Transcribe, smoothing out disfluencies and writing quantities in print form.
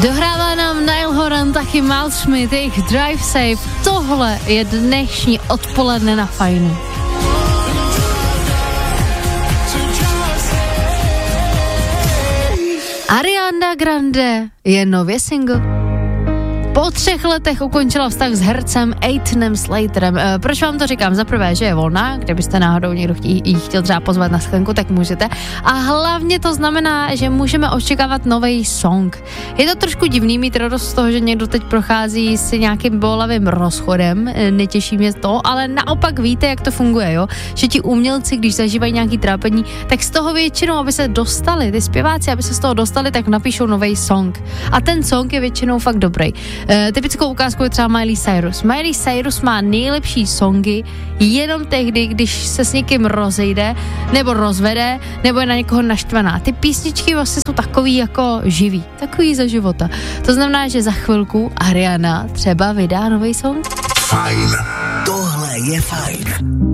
Dohrává nám Niall Horan, taky Miles Smith, jejich Drive Safe. Tohle je dnešní odpoledne na Fajnu. Ariana Grande je nově single. Po 3 letech ukončila vztah s hercem Ethanem Slaterem. Proč vám to říkám? Za prvé, že je volná, kdybyste náhodou někdo jí chtěl třeba pozvat na sklenku, tak můžete. A hlavně to znamená, že můžeme očekávat nový song. Je to trošku divný mít radost z toho, že někdo teď prochází s nějakým bolavým rozchodem, netěší mě to, ale naopak víte, jak to funguje, jo? Že ti umělci, když zažívají nějaký trápení, tak z toho většinou, aby se dostali, ty zpěváci, aby se z toho dostali, tak napíšou nový song. A ten song je většinou fakt dobrý. Typickou ukázkou je třeba Miley Cyrus. Miley Cyrus má nejlepší songy jenom tehdy, když se s někým rozejde, nebo rozvede, nebo je na někoho naštvaná. Ty písničky vlastně jsou takový jako živý, takový za života. To znamená, že za chvilku Ariana třeba vydá nový song. Fajn. Tohle je fajn.